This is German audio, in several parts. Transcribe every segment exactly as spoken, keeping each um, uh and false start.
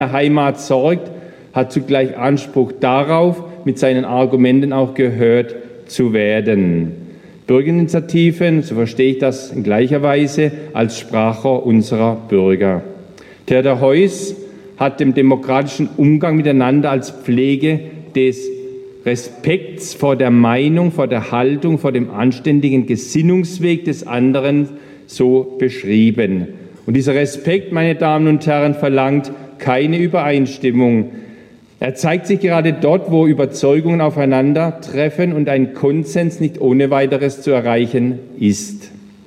Heimat sorgt, hat zugleich Anspruch darauf, mit seinen Argumenten auch gehört zu werden. Bürgerinitiativen, so verstehe ich das in gleicher Weise, als Sprachrohr unserer Bürger. Theodor Heuss hat dem demokratischen Umgang miteinander als Pflege des Respekts vor der Meinung, vor der Haltung, vor dem anständigen Gesinnungsweg des anderen so beschrieben. Und dieser Respekt, meine Damen und Herren, verlangt keine Übereinstimmung. Er zeigt sich gerade dort, wo Überzeugungen aufeinandertreffen und ein Konsens nicht ohne weiteres zu erreichen ist.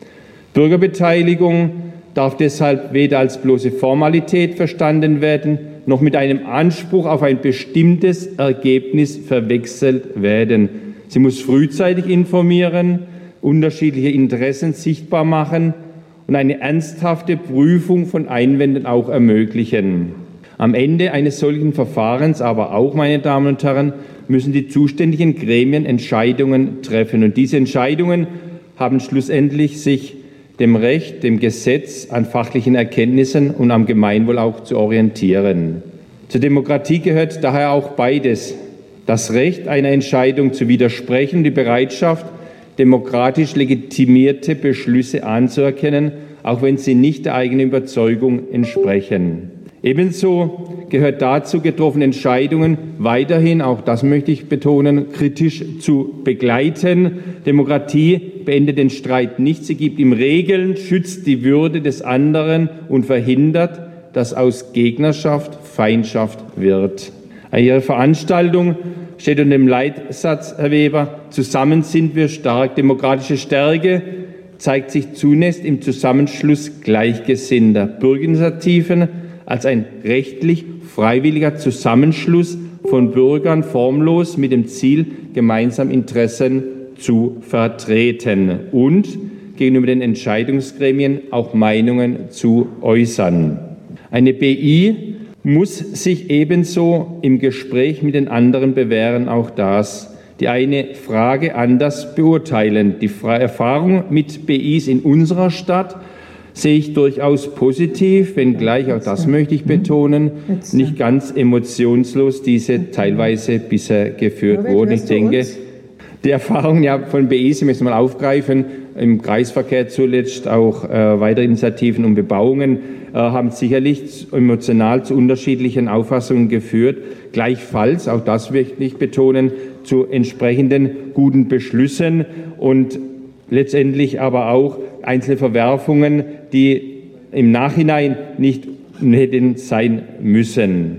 Bürgerbeteiligung darf deshalb weder als bloße Formalität verstanden werden, noch mit einem Anspruch auf ein bestimmtes Ergebnis verwechselt werden. Sie muss frühzeitig informieren, unterschiedliche Interessen sichtbar machen und eine ernsthafte Prüfung von Einwänden auch ermöglichen. Am Ende eines solchen Verfahrens aber auch, meine Damen und Herren, müssen die zuständigen Gremien Entscheidungen treffen. Und diese Entscheidungen haben schlussendlich sich dem Recht, dem Gesetz, an fachlichen Erkenntnissen und am Gemeinwohl auch zu orientieren. Zur Demokratie gehört daher auch beides: das Recht, einer Entscheidung zu widersprechen, die Bereitschaft, demokratisch legitimierte Beschlüsse anzuerkennen, auch wenn sie nicht der eigenen Überzeugung entsprechen. Ebenso gehört dazu, getroffene Entscheidungen weiterhin, auch das möchte ich betonen, kritisch zu begleiten. Demokratie beendet den Streit nicht, sie gibt ihm Regeln, schützt die Würde des anderen und verhindert, dass aus Gegnerschaft Feindschaft wird. Ihre Veranstaltung steht unter dem Leitsatz, Herr Weber, zusammen sind wir stark. Demokratische Stärke zeigt sich zunächst im Zusammenschluss Gleichgesinnter. Bürgerinitiativen als ein rechtlich freiwilliger Zusammenschluss von Bürgern formlos mit dem Ziel, gemeinsam Interessen zu vertreten und gegenüber den Entscheidungsgremien auch Meinungen zu äußern. Eine B I muss sich ebenso im Gespräch mit den anderen bewähren, auch das, die eine Frage anders beurteilen. Die Erfahrung mit B Is in unserer Stadt sehe ich durchaus positiv, wenngleich, auch das möchte ich betonen, nicht ganz emotionslos diese teilweise bisher geführt wurden. Ich denke, die Erfahrungen ja von B Is, ich möchte es mal aufgreifen, im Kreisverkehr zuletzt auch äh, weitere Initiativen und Bebauungen äh, haben sicherlich emotional zu unterschiedlichen Auffassungen geführt. Gleichfalls, auch das möchte ich betonen, zu entsprechenden guten Beschlüssen und letztendlich aber auch einzelne Verwerfungen, die im Nachhinein nicht hätten sein müssen.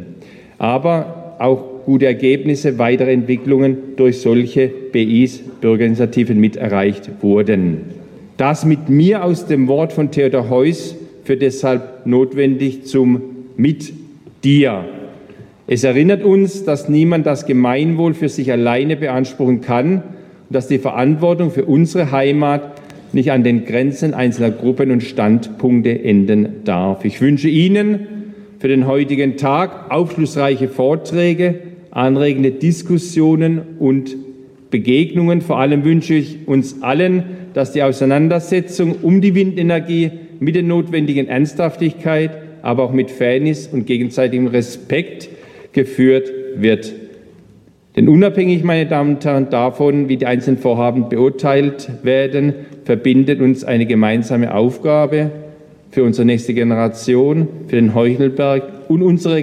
Aber auch gute Ergebnisse, weitere Entwicklungen durch solche B Is, Bürgerinitiativen, mit erreicht wurden. Das mit mir aus dem Wort von Theodor Heuss führt deshalb notwendig zum Mit dir. Es erinnert uns, dass niemand das Gemeinwohl für sich alleine beanspruchen kann und dass die Verantwortung für unsere Heimat nicht an den Grenzen einzelner Gruppen und Standpunkte enden darf. Ich wünsche Ihnen für den heutigen Tag aufschlussreiche Vorträge, anregende Diskussionen und Begegnungen. Vor allem wünsche ich uns allen, dass die Auseinandersetzung um die Windenergie mit der notwendigen Ernsthaftigkeit, aber auch mit Fairness und gegenseitigem Respekt geführt wird. Denn unabhängig, meine Damen und Herren, davon, wie die einzelnen Vorhaben beurteilt werden, verbindet uns eine gemeinsame Aufgabe für unsere nächste Generation, für den Heuchelberg und unsere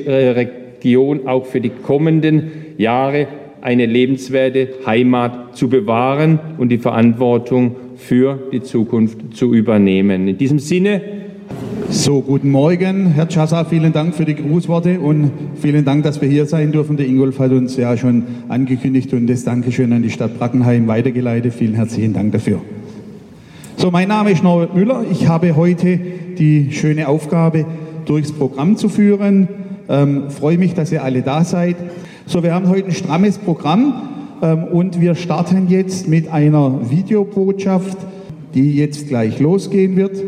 Region auch für die kommenden Jahre eine lebenswerte Heimat zu bewahren und die Verantwortung für die Zukunft zu übernehmen. In diesem Sinne. So, guten Morgen, Herr Chassa, vielen Dank für die Grußworte und vielen Dank, dass wir hier sein dürfen. Der Ingolf hat uns ja schon angekündigt und das Dankeschön an die Stadt Brackenheim weitergeleitet. Vielen herzlichen Dank dafür. So, mein Name ist Norbert Müller. Ich habe heute die schöne Aufgabe, durchs Programm zu führen. Ähm, freue mich, dass ihr alle da seid. So, wir haben heute ein strammes Programm ähm, und wir starten jetzt mit einer Videobotschaft, die jetzt gleich losgehen wird.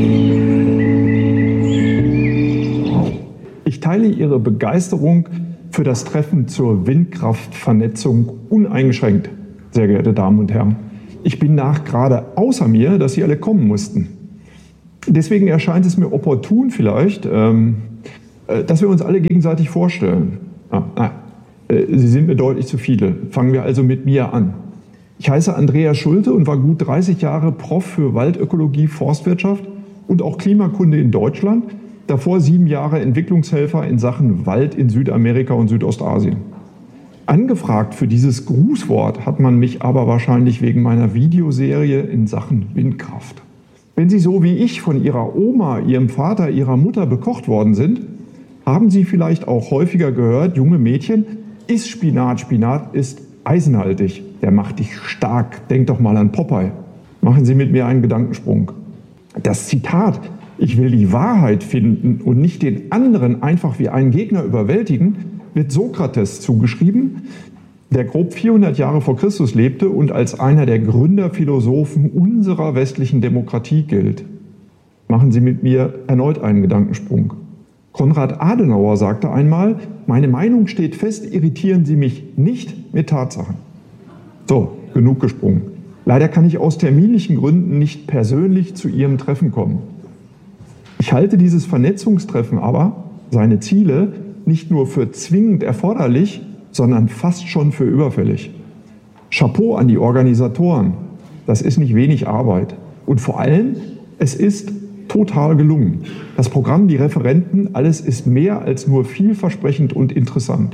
Ich teile Ihre Begeisterung für das Treffen zur Windkraftvernetzung uneingeschränkt, sehr geehrte Damen und Herren. Ich bin nach gerade außer mir, dass Sie alle kommen mussten. Deswegen erscheint es mir opportun vielleicht, ähm, äh, dass wir uns alle gegenseitig vorstellen. Ah, ah, äh, Sie sind mir deutlich zu viele. Fangen wir also mit mir an. Ich heiße Andreas Schulte und war gut dreißig Jahre Prof für Waldökologie, Forstwirtschaft und auch Klimakunde in Deutschland. Davor sieben Jahre Entwicklungshelfer in Sachen Wald in Südamerika und Südostasien. Angefragt für dieses Grußwort hat man mich aber wahrscheinlich wegen meiner Videoserie in Sachen Windkraft. Wenn Sie so wie ich von Ihrer Oma, Ihrem Vater, Ihrer Mutter bekocht worden sind, haben Sie vielleicht auch häufiger gehört, junge Mädchen, iss Spinat, Spinat ist eisenhaltig, der macht dich stark, denk doch mal an Popeye. Machen Sie mit mir einen Gedankensprung. Das Zitat, ich will die Wahrheit finden und nicht den anderen einfach wie einen Gegner überwältigen, wird Sokrates zugeschrieben, der grob vierhundert Jahre vor Christus lebte und als einer der Gründerphilosophen unserer westlichen Demokratie gilt. Machen Sie mit mir erneut einen Gedankensprung. Konrad Adenauer sagte einmal, meine Meinung steht fest, irritieren Sie mich nicht mit Tatsachen. So, genug gesprungen. Leider kann ich aus terminlichen Gründen nicht persönlich zu Ihrem Treffen kommen. Ich halte dieses Vernetzungstreffen aber, seine Ziele, nicht nur für zwingend erforderlich, sondern fast schon für überfällig. Chapeau an die Organisatoren. Das ist nicht wenig Arbeit. Und vor allem, es ist total gelungen. Das Programm, die Referenten, alles ist mehr als nur vielversprechend und interessant.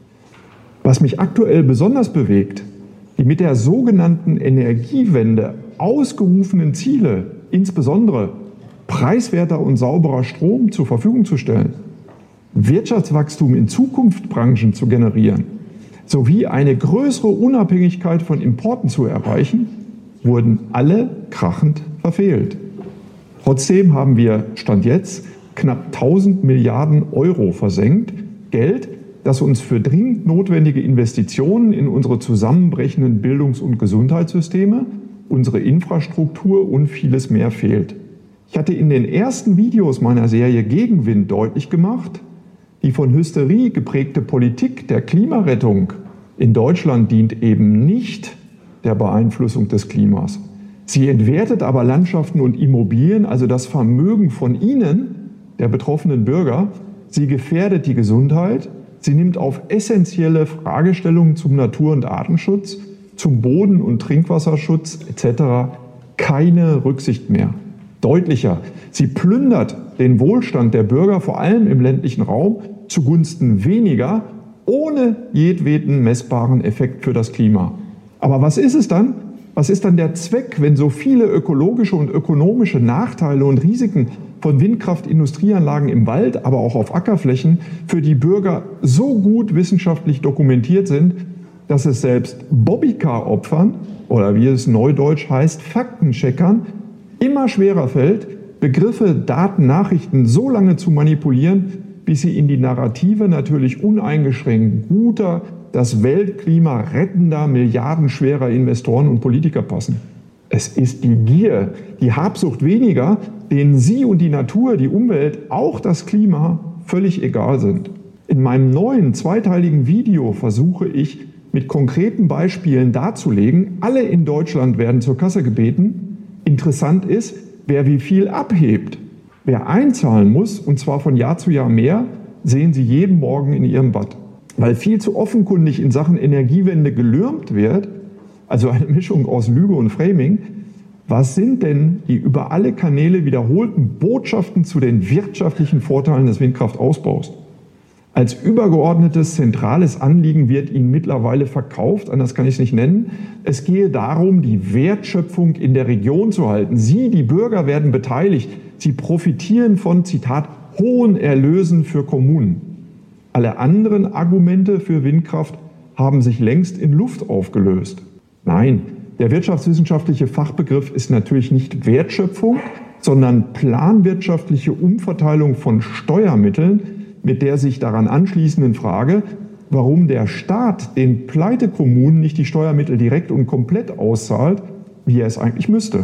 Was mich aktuell besonders bewegt, die mit der sogenannten Energiewende ausgerufenen Ziele, insbesondere preiswerter und sauberer Strom zur Verfügung zu stellen, Wirtschaftswachstum in Zukunftsbranchen zu generieren, sowie eine größere Unabhängigkeit von Importen zu erreichen, wurden alle krachend verfehlt. Trotzdem haben wir, Stand jetzt, knapp tausend Milliarden Euro versenkt, Geld, das uns für dringend notwendige Investitionen in unsere zusammenbrechenden Bildungs- und Gesundheitssysteme, unsere Infrastruktur und vieles mehr fehlt. Ich hatte in den ersten Videos meiner Serie Gegenwind deutlich gemacht, die von Hysterie geprägte Politik der Klimarettung in Deutschland dient eben nicht der Beeinflussung des Klimas. Sie entwertet aber Landschaften und Immobilien, also das Vermögen von Ihnen, der betroffenen Bürger. Sie gefährdet die Gesundheit. Sie nimmt auf essentielle Fragestellungen zum Natur- und Artenschutz, zum Boden- und Trinkwasserschutz et cetera keine Rücksicht mehr. Deutlicher, sie plündert den Wohlstand der Bürger, vor allem im ländlichen Raum, zugunsten weniger, ohne jedweden messbaren Effekt für das Klima. Aber was ist es dann? Was ist dann der Zweck, wenn so viele ökologische und ökonomische Nachteile und Risiken von Windkraftindustrieanlagen im Wald, aber auch auf Ackerflächen für die Bürger so gut wissenschaftlich dokumentiert sind, dass es selbst Bobbycar-Opfern oder wie es neudeutsch heißt, Faktencheckern, immer schwerer fällt, Begriffe, Daten, Nachrichten so lange zu manipulieren, bis sie in die Narrative natürlich uneingeschränkt guter, das Weltklima rettender, milliardenschwerer Investoren und Politiker passen. Es ist die Gier, die Habsucht weniger, denen Sie und die Natur, die Umwelt, auch das Klima völlig egal sind. In meinem neuen zweiteiligen Video versuche ich mit konkreten Beispielen darzulegen, alle in Deutschland werden zur Kasse gebeten. Interessant ist, wer wie viel abhebt. Wer einzahlen muss, und zwar von Jahr zu Jahr mehr, sehen Sie jeden Morgen in Ihrem Bad. Weil viel zu offenkundig in Sachen Energiewende gelürmt wird, also eine Mischung aus Lüge und Framing, was sind denn die über alle Kanäle wiederholten Botschaften zu den wirtschaftlichen Vorteilen des Windkraftausbaus? Als übergeordnetes, zentrales Anliegen wird Ihnen mittlerweile verkauft, anders kann ich es nicht nennen, es gehe darum, die Wertschöpfung in der Region zu halten. Sie, die Bürger, werden beteiligt. Sie profitieren von, Zitat, hohen Erlösen für Kommunen. Alle anderen Argumente für Windkraft haben sich längst in Luft aufgelöst. Nein, der wirtschaftswissenschaftliche Fachbegriff ist natürlich nicht Wertschöpfung, sondern planwirtschaftliche Umverteilung von Steuermitteln mit der sich daran anschließenden Frage, warum der Staat den Pleitekommunen nicht die Steuermittel direkt und komplett auszahlt, wie er es eigentlich müsste.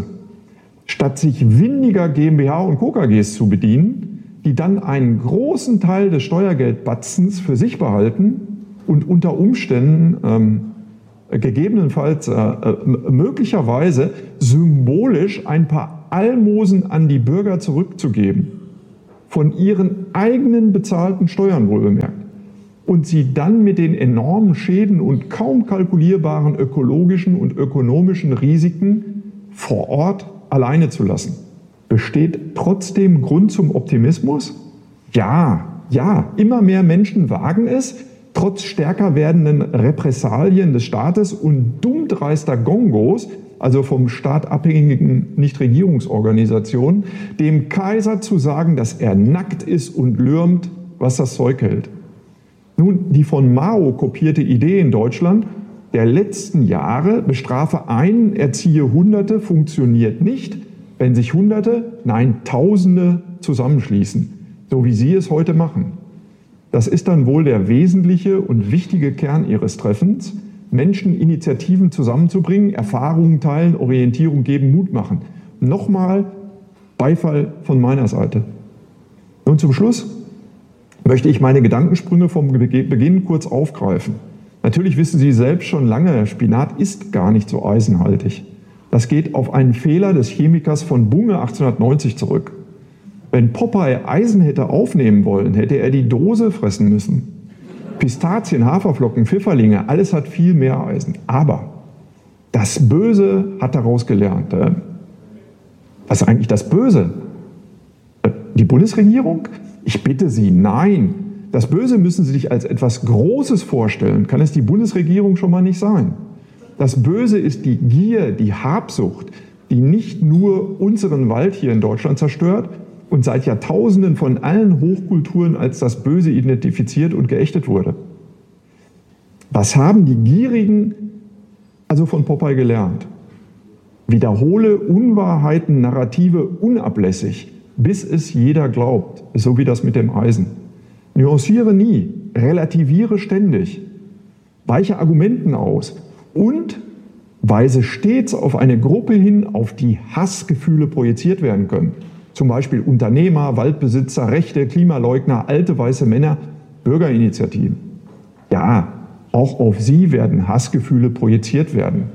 Statt sich windiger GmbH und Co. K Gs zu bedienen, die dann einen großen Teil des Steuergeldbatzens für sich behalten und unter Umständen ähm, gegebenenfalls äh, äh, möglicherweise symbolisch ein paar Almosen an die Bürger zurückzugeben. von ihren eigenen bezahlten Steuern wohlbemerkt, und sie dann mit den enormen Schäden und kaum kalkulierbaren ökologischen und ökonomischen Risiken vor Ort alleine zu lassen. Besteht trotzdem Grund zum Optimismus? Ja, ja, immer mehr Menschen wagen es, trotz stärker werdenden Repressalien des Staates und dummdreister Gongos, also vom Staat abhängigen Nichtregierungsorganisationen, dem Kaiser zu sagen, dass er nackt ist und lürmt, was das Zeug hält. Nun, die von Mao kopierte Idee in Deutschland der letzten Jahre, bestrafe einen, erziehe Hunderte, funktioniert nicht, wenn sich Hunderte, nein Tausende zusammenschließen, so wie Sie es heute machen. Das ist dann wohl der wesentliche und wichtige Kern Ihres Treffens, Menschen Initiativen zusammenzubringen, Erfahrungen teilen, Orientierung geben, Mut machen. Nochmal Beifall von meiner Seite. Und zum Schluss möchte ich meine Gedankensprünge vom Beginn kurz aufgreifen. Natürlich wissen Sie selbst schon lange, Spinat ist gar nicht so eisenhaltig. Das geht auf einen Fehler des Chemikers von Bunge achtzehnhundertneunzig zurück. Wenn Popeye Eisen hätte aufnehmen wollen, hätte er die Dose fressen müssen. Pistazien, Haferflocken, Pfifferlinge, alles hat viel mehr Eisen. Aber das Böse hat daraus gelernt. Was ist eigentlich das Böse? Die Bundesregierung? Ich bitte Sie, nein. Das Böse müssen Sie sich als etwas Großes vorstellen. Kann es die Bundesregierung schon mal nicht sein. Das Böse ist die Gier, die Habsucht, die nicht nur unseren Wald hier in Deutschland zerstört und seit Jahrtausenden von allen Hochkulturen als das Böse identifiziert und geächtet wurde. Was haben die Gierigen also von Popeye gelernt? Wiederhole Unwahrheiten, Narrative unablässig, bis es jeder glaubt, so wie das mit dem Eisen. Nuanciere nie, relativiere ständig, weiche Argumenten aus und weise stets auf eine Gruppe hin, auf die Hassgefühle projiziert werden können. Zum Beispiel Unternehmer, Waldbesitzer, Rechte, Klimaleugner, alte weiße Männer, Bürgerinitiativen. Ja, auch auf sie werden Hassgefühle projiziert werden.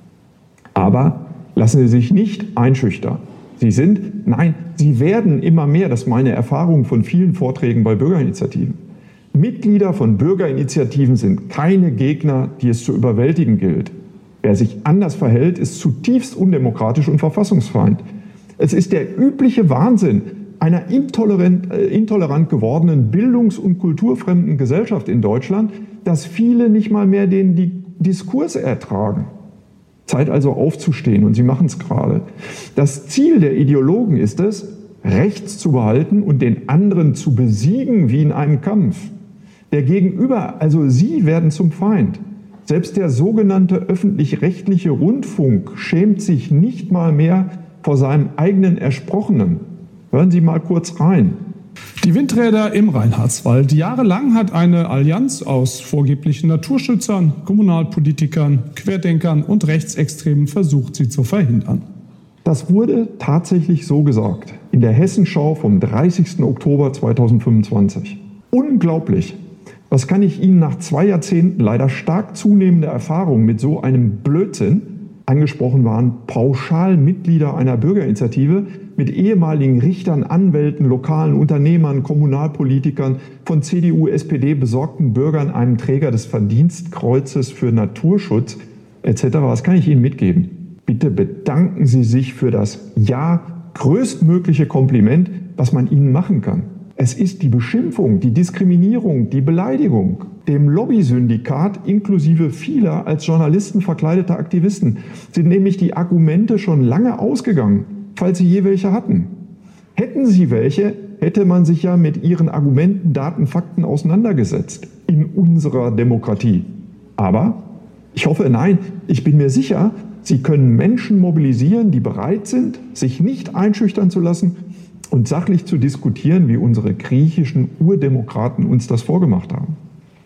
Aber lassen Sie sich nicht einschüchtern. Sie sind, nein, sie werden immer mehr, das ist meine Erfahrung von vielen Vorträgen bei Bürgerinitiativen. Mitglieder von Bürgerinitiativen sind keine Gegner, die es zu überwältigen gilt. Wer sich anders verhält, ist zutiefst undemokratisch und verfassungsfeind. Es ist der übliche Wahnsinn einer intolerant, äh, intolerant gewordenen, bildungs- und kulturfremden Gesellschaft in Deutschland, dass viele nicht mal mehr den die Diskurs ertragen. Zeit also aufzustehen, und sie machen es gerade. Das Ziel der Ideologen ist es, Rechts zu behalten und den anderen zu besiegen wie in einem Kampf. Der Gegenüber, also Sie, werden zum Feind. Selbst der sogenannte öffentlich-rechtliche Rundfunk schämt sich nicht mal mehr vor seinem eigenen Ersprochenen. Hören Sie mal kurz rein. Die Windräder im Reinhardswald. Jahrelang hat eine Allianz aus vorgeblichen Naturschützern, Kommunalpolitikern, Querdenkern und Rechtsextremen versucht, sie zu verhindern. Das wurde tatsächlich so gesagt in der Hessenschau vom dreißigsten Oktober zweitausendfünfundzwanzig. Unglaublich. Was kann ich Ihnen nach zwei Jahrzehnten leider stark zunehmender Erfahrung mit so einem Blödsinn, angesprochen waren pauschal Mitglieder einer Bürgerinitiative mit ehemaligen Richtern, Anwälten, lokalen Unternehmern, Kommunalpolitikern, von C D U, S P D besorgten Bürgern, einem Träger des Verdienstkreuzes für Naturschutz et cetera. Was kann ich Ihnen mitgeben? Bitte bedanken Sie sich für das ja größtmögliche Kompliment, was man Ihnen machen kann. Es ist die Beschimpfung, die Diskriminierung, die Beleidigung. Dem Lobbysyndikat inklusive vieler als Journalisten verkleideter Aktivisten sind nämlich die Argumente schon lange ausgegangen, falls sie je welche hatten. Hätten sie welche, hätte man sich ja mit ihren Argumenten, Daten, Fakten auseinandergesetzt in unserer Demokratie. Aber ich hoffe, nein, ich bin mir sicher, Sie können Menschen mobilisieren, die bereit sind, sich nicht einschüchtern zu lassen und sachlich zu diskutieren, wie unsere griechischen Urdemokraten uns das vorgemacht haben.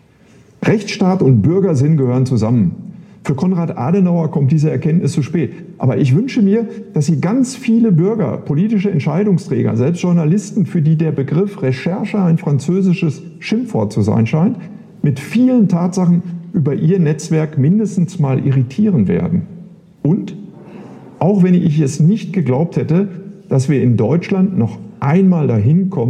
Rechtsstaat und Bürgersinn gehören zusammen. Für Konrad Adenauer kommt diese Erkenntnis zu spät. Aber ich wünsche mir, dass Sie ganz viele Bürger, politische Entscheidungsträger, selbst Journalisten, für die der Begriff Recherche ein französisches Schimpfwort zu sein scheint, mit vielen Tatsachen über Ihr Netzwerk mindestens mal irritieren werden. Und, auch wenn ich es nicht geglaubt hätte, dass wir in Deutschland noch einmal dahin kommen,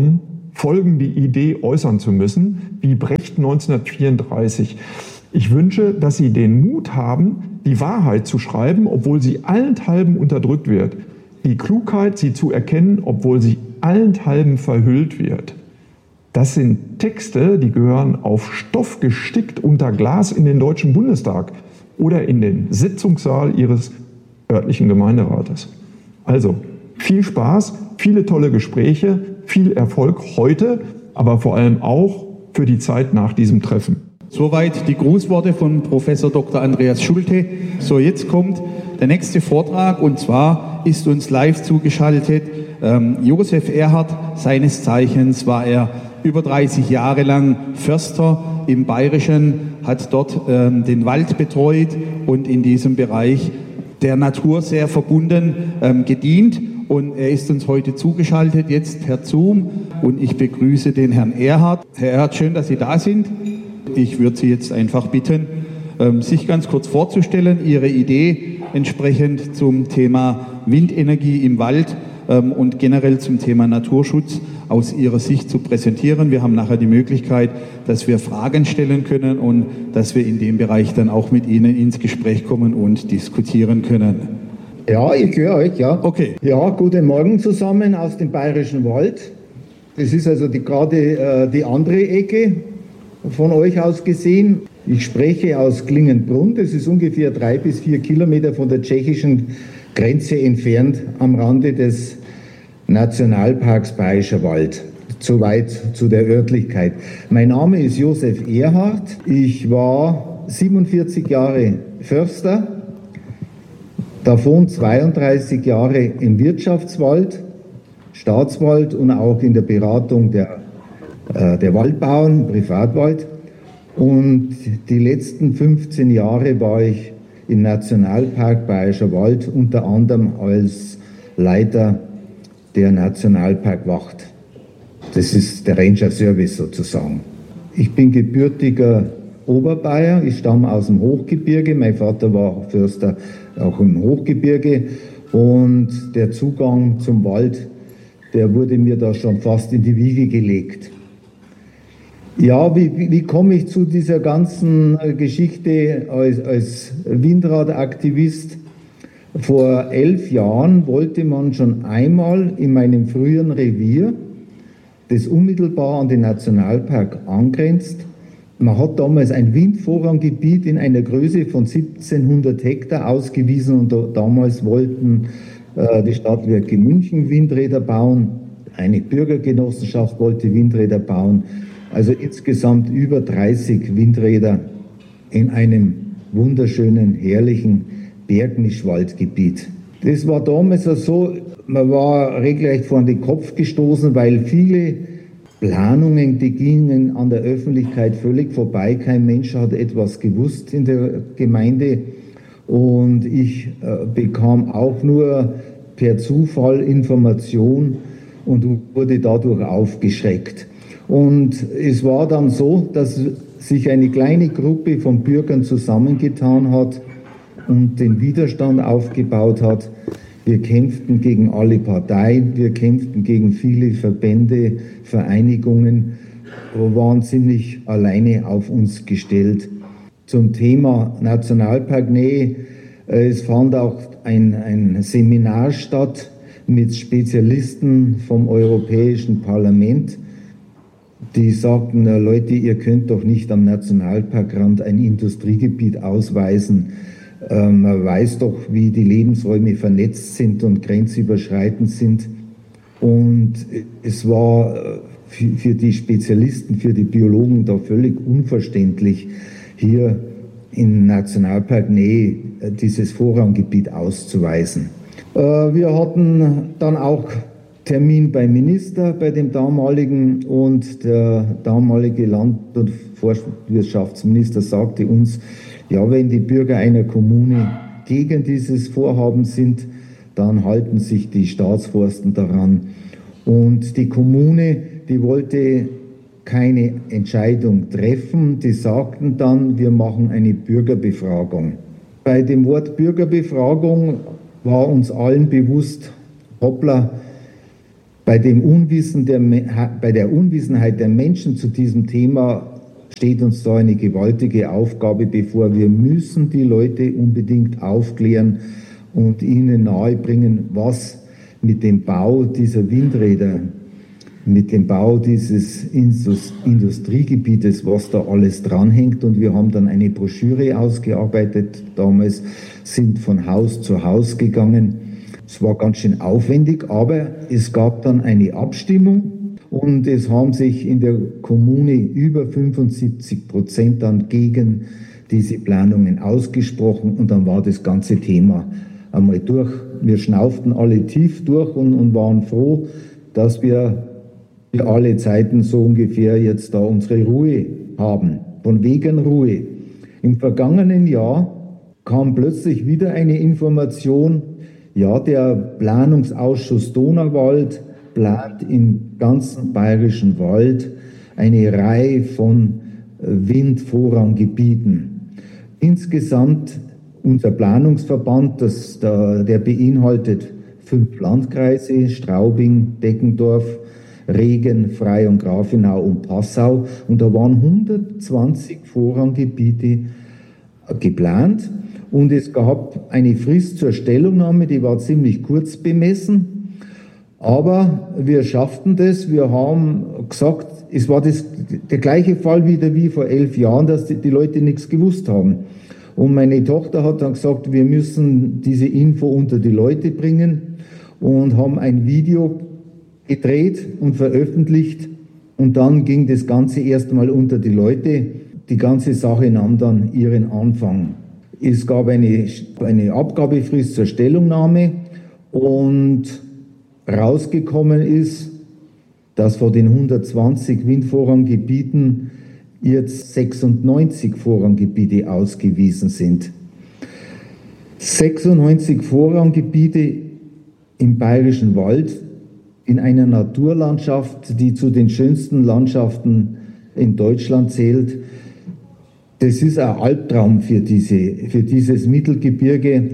folgende Idee äußern zu müssen, wie Brecht neunzehnhundertvierunddreißig. Ich wünsche, dass Sie den Mut haben, die Wahrheit zu schreiben, obwohl sie allenthalben unterdrückt wird. Die Klugheit, sie zu erkennen, obwohl sie allenthalben verhüllt wird. Das sind Texte, die gehören auf Stoff gestickt unter Glas in den Deutschen Bundestag oder in den Sitzungssaal Ihres örtlichen Gemeinderates. Also viel Spaß, viele tolle Gespräche, viel Erfolg heute, aber vor allem auch für die Zeit nach diesem Treffen. Soweit die Grußworte von Professor Doktor Andreas Schulte. So, jetzt kommt der nächste Vortrag, und zwar ist uns live zugeschaltet ähm, Josef Erhardt. Seines Zeichens war er über dreißig Jahre lang Förster im Bayerischen, hat dort ähm, den Wald betreut und in diesem Bereich der Natur sehr verbunden ähm, gedient. Und er ist uns heute zugeschaltet, jetzt per Zoom. Und ich begrüße den Herrn Erhardt. Herr Erhardt, schön, dass Sie da sind. Ich würde Sie jetzt einfach bitten, ähm, sich ganz kurz vorzustellen, Ihre Idee entsprechend zum Thema Windenergie im Wald ähm, und generell zum Thema Naturschutz aus Ihrer Sicht zu präsentieren. Wir haben nachher die Möglichkeit, dass wir Fragen stellen können und dass wir in dem Bereich dann auch mit Ihnen ins Gespräch kommen und diskutieren können. Ja, ich höre euch, ja. Okay. Ja, guten Morgen zusammen aus dem Bayerischen Wald. Das ist also die, gerade äh, die andere Ecke von euch aus gesehen. Ich spreche aus Klingenbrunn, das ist ungefähr drei bis vier Kilometer von der tschechischen Grenze entfernt am Rande des Nationalparks Bayerischer Wald. Soweit zu der Örtlichkeit. Mein Name ist Josef Erhardt. Ich war siebenundvierzig Jahre Förster, davon zweiunddreißig Jahre im Wirtschaftswald, Staatswald und auch in der Beratung der, äh, der Waldbauern, Privatwald. Und die letzten fünfzehn Jahre war ich im Nationalpark Bayerischer Wald, unter anderem als Leiter der Nationalparkwacht. Das ist der Ranger Service sozusagen. Ich bin gebürtiger Oberbayer, ich stamme aus dem Hochgebirge, mein Vater war Förster auch im Hochgebirge, und der Zugang zum Wald, der wurde mir da schon fast in die Wiege gelegt. Ja, wie, wie, wie komme ich zu dieser ganzen Geschichte als, als Windradaktivist? Vor elf Jahren wollte man schon einmal in meinem früheren Revier, das unmittelbar an den Nationalpark angrenzt, man hat damals ein Windvorranggebiet in einer Größe von siebzehnhundert Hektar ausgewiesen, und da, damals wollten äh, die Stadtwerke München Windräder bauen, eine Bürgergenossenschaft wollte Windräder bauen, also insgesamt über dreißig Windräder in einem wunderschönen, herrlichen Bergmischwaldgebiet. Das war damals so, man war regelrecht vor den Kopf gestoßen, weil viele Planungen, die gingen an der Öffentlichkeit völlig vorbei. Kein Mensch hat etwas gewusst in der Gemeinde, und ich äh, bekam auch nur per Zufall Information und wurde dadurch aufgeschreckt. Und es war dann so, dass sich eine kleine Gruppe von Bürgern zusammengetan hat und den Widerstand aufgebaut hat. Wir kämpften gegen alle Parteien, wir kämpften gegen viele Verbände, Vereinigungen, waren ziemlich alleine auf uns gestellt. Zum Thema Nationalparknähe, es fand auch ein, ein Seminar statt mit Spezialisten vom Europäischen Parlament. Die sagten, Leute, ihr könnt doch nicht am Nationalparkrand ein Industriegebiet ausweisen. Man weiß doch, wie die Lebensräume vernetzt sind und grenzüberschreitend sind. Und es war für die Spezialisten, für die Biologen da völlig unverständlich, hier in Nationalparknähe dieses Vorranggebiet auszuweisen. Wir hatten dann auch Termin beim Minister, bei dem damaligen, und der damalige Land- und Forstwirtschaftsminister sagte uns, ja, wenn die Bürger einer Kommune gegen dieses Vorhaben sind, dann halten sich die Staatsforsten daran. Und die Kommune, die wollte keine Entscheidung treffen, die sagten dann, wir machen eine Bürgerbefragung. Bei dem Wort Bürgerbefragung war uns allen bewusst, hoppla, Bei, dem Unwissen der, bei der Unwissenheit der Menschen zu diesem Thema steht uns da eine gewaltige Aufgabe bevor. Wir müssen die Leute unbedingt aufklären und ihnen nahebringen, was mit dem Bau dieser Windräder, mit dem Bau dieses Industriegebietes, was da alles dranhängt. Und wir haben dann eine Broschüre ausgearbeitet. Damals sind von Haus zu Haus gegangen. Es war ganz schön aufwendig, aber es gab dann eine Abstimmung und es haben sich in der Kommune über fünfundsiebzig Prozent dann gegen diese Planungen ausgesprochen und dann war das ganze Thema einmal durch. Wir schnauften alle tief durch und, und waren froh, dass wir für alle Zeiten so ungefähr jetzt da unsere Ruhe haben. Von wegen Ruhe. Im vergangenen Jahr kam plötzlich wieder eine Information, ja, der Planungsausschuss Donauwald plant im ganzen Bayerischen Wald eine Reihe von Windvorranggebieten. Insgesamt unser Planungsverband, das, der, der beinhaltet fünf Landkreise, Straubing, Deggendorf, Regen, Frei und Grafenau und Passau. Und da waren hundertzwanzig Vorranggebiete geplant. Und es gab eine Frist zur Stellungnahme, die war ziemlich kurz bemessen. Aber wir schafften das. Wir haben gesagt, es war das, der gleiche Fall wieder wie vor elf Jahren, dass die, die Leute nichts gewusst haben. Und meine Tochter hat dann gesagt, wir müssen diese Info unter die Leute bringen und haben ein Video gedreht und veröffentlicht. Und dann ging das Ganze erstmal unter die Leute. Die ganze Sache nahm dann ihren Anfang. Es gab eine, eine Abgabefrist zur Stellungnahme und rausgekommen ist, dass von den hundertzwanzig Windvorranggebieten jetzt sechsundneunzig Vorranggebiete ausgewiesen sind. sechsundneunzig Vorranggebiete im Bayerischen Wald in einer Naturlandschaft, die zu den schönsten Landschaften in Deutschland zählt. Das ist ein Albtraum für, diese, für dieses Mittelgebirge.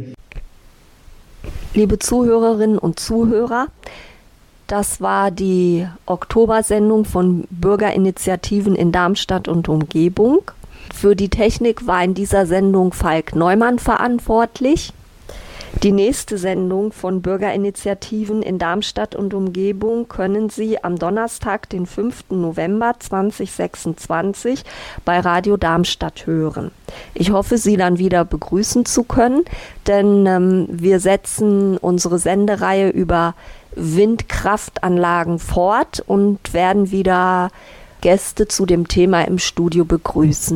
Liebe Zuhörerinnen und Zuhörer, das war die Oktobersendung von Bürgerinitiativen in Darmstadt und Umgebung. Für die Technik war in dieser Sendung Falk Neumann verantwortlich. Die nächste Sendung von Bürgerinitiativen in Darmstadt und Umgebung können Sie am Donnerstag, den fünften November zweitausendsechsundzwanzig bei Radio Darmstadt hören. Ich hoffe, Sie dann wieder begrüßen zu können, denn ähm, wir setzen unsere Sendereihe über Windkraftanlagen fort und werden wieder Gäste zu dem Thema im Studio begrüßen.